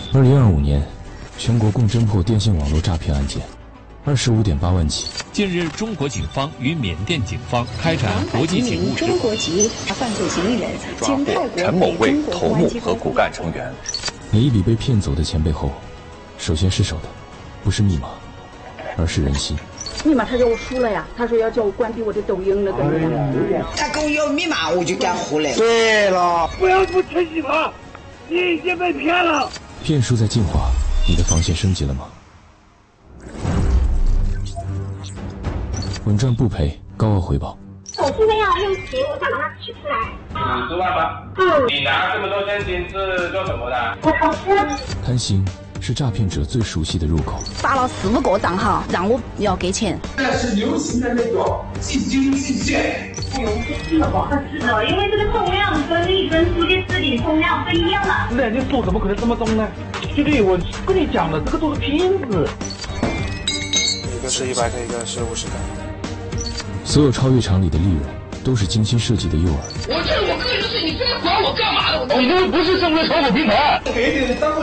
2025年，全国共侦破电信网络诈骗案件25.8万起。 近日，中国警方与缅甸警方开展国际警务中国籍犯罪嫌疑人经泰国陈某为头目和骨干成员。 每一笔被骗走的钱背后，首先失手的不是密码，而是人心。 密码他叫我输了呀，他说要叫我关闭我的抖音了，跟你讲。 他跟我要密码，我就敢胡来。 对了，不要不吃鸡扒，你已经被骗了。 骗术在进化，你的防线升级了吗？稳赚不赔，高额回报。 我现在要用钱，我想把它取出来。 50万吧。你拿这么多现金是做什么的？ 我投资。 贪心是诈骗者最熟悉的入口。 发了4个账号，让我要给钱。 现在是流行的那种即金即现。 哎呦，这不合适的，因为这个重量跟一根竹节纸的重量不一样的。 那你手怎么可能这么重呢？兄弟，我跟你讲了，这个都是骗子。 一个是100克，一个是50克。 所有超越常理的利润，都是精心设计的诱饵。 我这是我个人的事，你非要管我干嘛的？ 你这不是正规炒股平台。 给点当